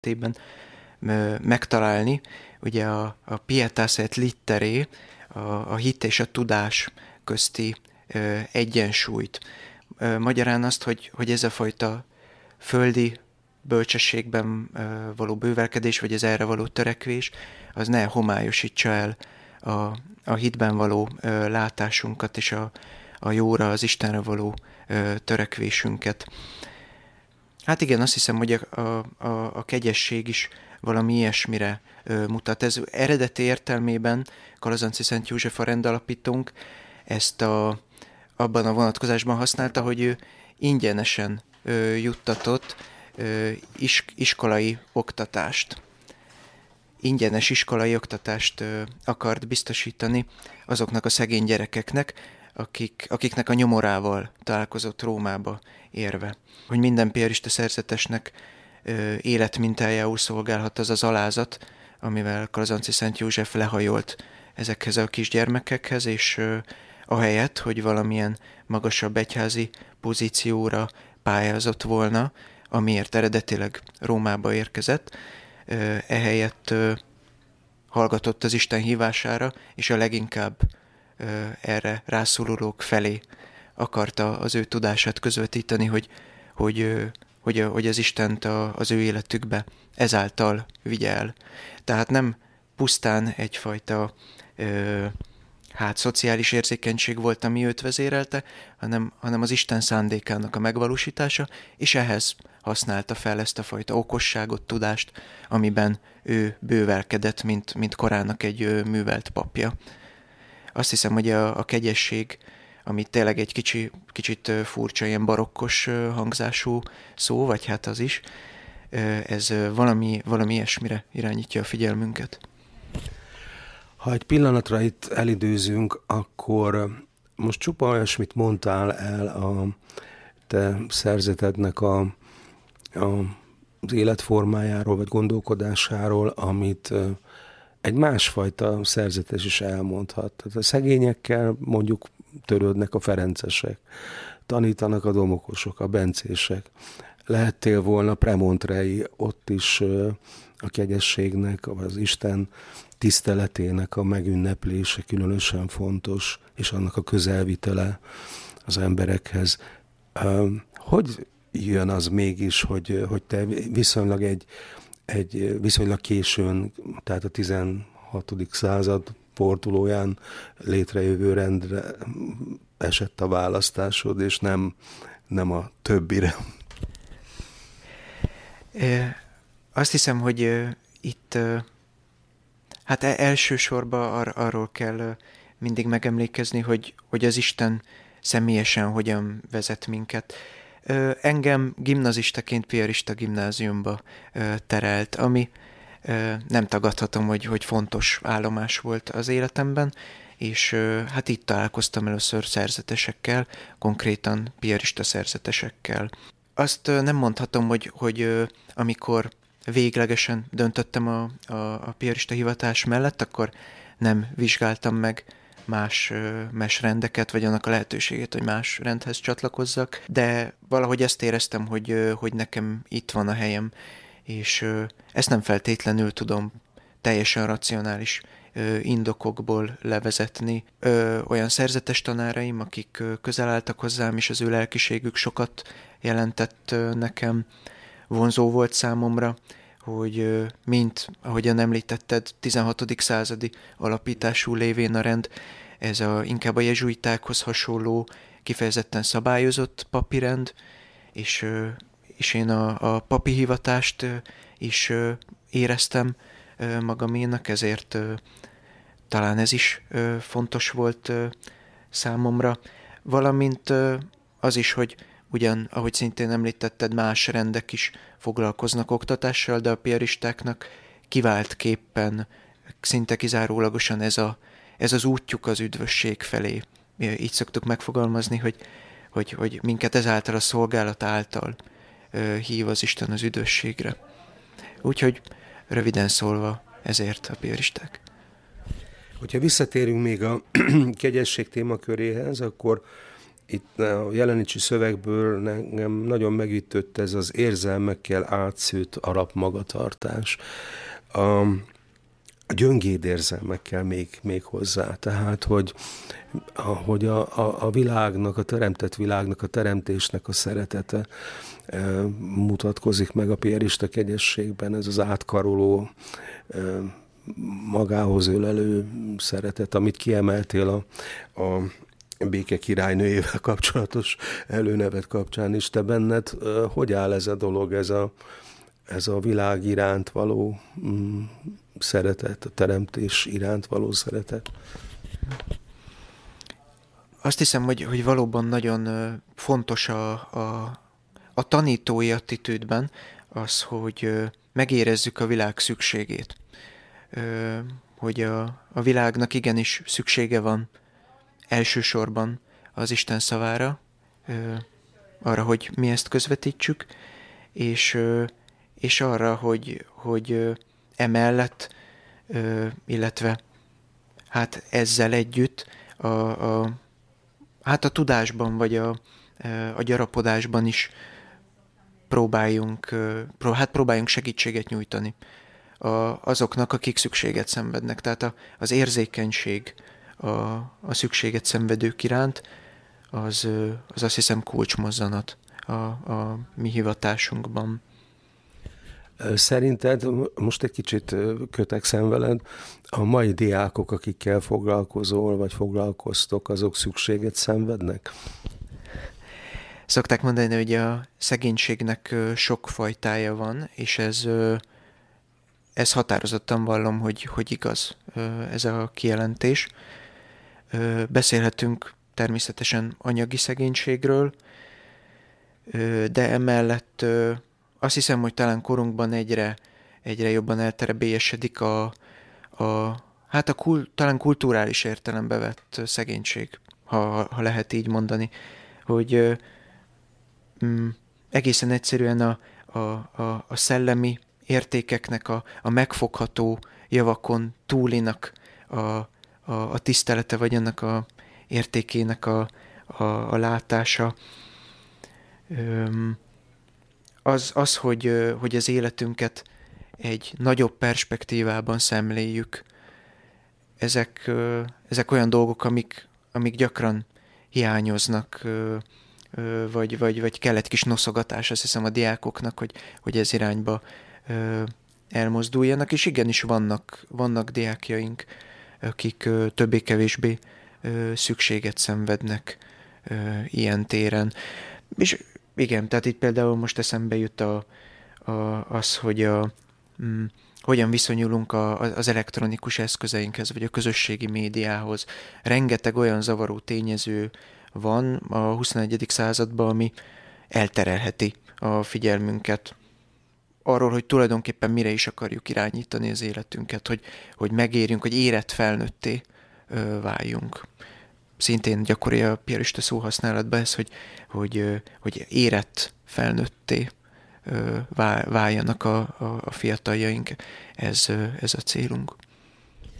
életében megtalálni, ugye a pietas et litterae, a hit és a tudás közti egyensúlyt. Magyarán azt, hogy ez a fajta földi bölcsességben való bővelkedés, vagy az erre való törekvés, az ne homályosítsa el a hitben való látásunkat, és a jóra, az Istenre való törekvésünket. Hát igen, azt hiszem, hogy a kegyesség is valami ilyesmire mutat. Ez eredeti értelmében Kalazanci Szent József a rendalapítónk ezt abban a vonatkozásban használta, hogy ő ingyenesen juttatott iskolai oktatást. Ingyenes iskolai oktatást akart biztosítani azoknak a szegény gyerekeknek, akiknek a nyomorával találkozott Rómába érve. Hogy minden piarista szerzetesnek életmintájául szolgálhat az az alázat, amivel Kalazanci Szent József lehajolt ezekhez a kisgyermekekhez, és ahelyett, hogy valamilyen magasabb egyházi pozícióra pályázott volna, amiért eredetileg Rómába érkezett, ehelyett hallgatott az Isten hívására, és a leginkább erre rászorulók felé akarta az ő tudását közvetíteni, hogy az Istent az ő életükbe ezáltal vigye el. Tehát nem pusztán egyfajta szociális érzékenység volt, ami őt vezérelte, hanem az Isten szándékának a megvalósítása, és ehhez használta fel ezt a fajta okosságot, tudást, amiben ő bővelkedett, mint korának egy művelt papja. Azt hiszem, hogy a kegyesség, ami tényleg egy kicsit furcsa, ilyen barokkos hangzású szó, vagy hát az is, ez valami ilyesmire irányítja a figyelmünket. Ha egy pillanatra itt elidőzünk, akkor most csupa olyasmit mondtál el a te szerzetednek az életformájáról, vagy gondolkodásáról, amit egy másfajta szerzetes is elmondhat. Tehát a szegényekkel mondjuk törődnek a ferencesek, tanítanak a domokosok, a bencések. Lehettél volna premontrei, ott is a kegyességnek, az Isten tiszteletének a megünneplése különösen fontos, és annak a közelvitele az emberekhez. Hogy jön az mégis, hogy te viszonylag viszonylag későn, tehát a 16. század fordulóján létrejövő rendre esett a választásod, és nem a többire? Azt hiszem, hogy itt elsősorban arról kell mindig megemlékezni, hogy az Isten személyesen hogyan vezet minket. Engem gimnazistaként piarista gimnáziumba terelt, ami nem tagadhatom, hogy fontos állomás volt az életemben, és hát itt találkoztam először szerzetesekkel, konkrétan piarista szerzetesekkel. Azt nem mondhatom, hogy amikor véglegesen döntöttem a piarista hivatás mellett, akkor nem vizsgáltam meg más rendeket, vagy annak a lehetőségét, hogy más rendhez csatlakozzak, de valahogy ezt éreztem, hogy nekem itt van a helyem, és ezt nem feltétlenül tudom teljesen racionális indokokból levezetni. Olyan szerzetes tanáraim, akik közel álltak hozzám, és az ő lelkiségük sokat jelentett nekem, vonzó volt számomra, hogy ahogyan említetted, 16. századi alapítású lévén a rend, ez inkább a jezsuitákhoz hasonló, kifejezetten szabályozott papi rend, és én a papi hivatást is éreztem magaménak, ezért talán ez is fontos volt számomra, valamint az is, hogy ugyan, ahogy szintén említetted, más rendek is foglalkoznak oktatással, de a piaristáknak kiváltképpen, szinte kizárólagosan ez az útjuk az üdvösség felé. Így szoktuk megfogalmazni, hogy minket ezáltal a szolgálat által hív az Isten az üdvösségre. Úgyhogy röviden szólva ezért a piaristák. Hogyha visszatérünk még a kegyesség témaköréhez, akkor itt a Jelenicsi szövegből engem nagyon megütött ez az érzelmekkel átszőtt arab magatartás. A gyöngéd érzelmekkel még hozzá. Tehát, hogy a világnak, a teremtett világnak, a teremtésnek a szeretete mutatkozik meg a piarista kegyességben, ez az átkaroló, magához ölelő szeretet, amit kiemeltél a béke királynőjével kapcsolatos előnevet kapcsán is. Te benned hogy áll ez a dolog, ez a világ iránt való szeretet, a teremtés iránt való szeretet? Azt hiszem, hogy valóban nagyon fontos a tanítói attitűdben az, hogy megérezzük a világ szükségét. Hogy a világnak igenis szüksége van elsősorban az Isten szavára, arra, hogy mi ezt közvetítsük, és arra, hogy emellett, illetve hát ezzel együtt a tudásban vagy a gyarapodásban is próbáljunk segítséget nyújtani azoknak, akik szükséget szenvednek. Tehát az érzékenység a szükséget szenvedők iránt, az azt hiszem kulcsmozzanat a mi hivatásunkban. Szerinted, most egy kicsit kötekszem veled, a mai diákok, akikkel foglalkozol, vagy foglalkoztok, azok szükséget szenvednek? Szokták mondani, hogy a szegénységnek sok fajtája van, és ez határozottan vallom, hogy igaz ez a kijelentés. Beszélhetünk természetesen anyagi szegénységről, de emellett azt hiszem, hogy talán korunkban egyre jobban elterebélyesedik talán kulturális értelembe vett szegénység, ha lehet így mondani, hogy egészen egyszerűen a szellemi értékeknek, a megfogható javakon túlinak a tisztelete, vagy annak a értékének a látása. Az hogy az életünket egy nagyobb perspektívában szemléljük, ezek olyan dolgok, amik gyakran hiányoznak, vagy kell egy kis noszogatás, azt hiszem, a diákoknak, hogy ez irányba elmozduljanak, és igenis vannak diákjaink, akik többé-kevésbé szükséget szenvednek ilyen téren. És igen, tehát itt például most eszembe jut az, hogy hogyan viszonyulunk az elektronikus eszközeinkhez, vagy a közösségi médiához. Rengeteg olyan zavaró tényező van a 21. században, ami elterelheti a figyelmünket arról, hogy tulajdonképpen mire is akarjuk irányítani az életünket, hogy megérjünk, hogy érett felnőtté váljunk. Szintén gyakori a piarista szóhasználatban ez, hogy érett felnőtté váljanak a fiataljaink. Ez a célunk.